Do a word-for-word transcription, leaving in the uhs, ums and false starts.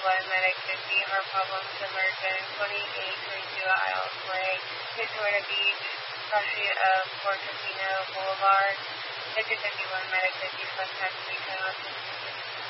one, Medic fifty, heart problems, emergent, twenty-eight twenty-two Isles Way, Daytona Beach, crossing of Fort Tofino Boulevard, fifty fifty-one, Medic fifty, contact three ten on